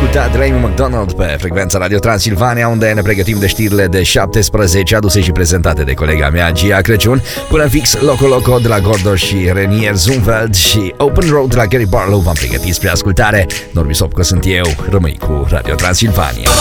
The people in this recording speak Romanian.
ascultat Remy McDonald pe frecvența Radio Transilvania, unde ne pregătim de știrile de 17, aduse și prezentate de colega mea Gia Crăciun, până fix Loco Loco de la Gordon și Renier Zumfeld și Open Road de la Gary Barlow v-am pregătit spre ascultare. Norbi Sopco sunt eu, rămâi cu Radio Transilvania.